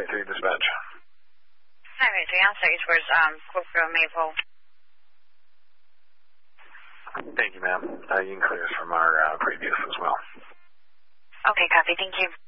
3 dispatch. Highway 3, I'll say towards Corporal Maple. Thank you, ma'am. You can clear us from our previous as well. Okay, copy. Thank you.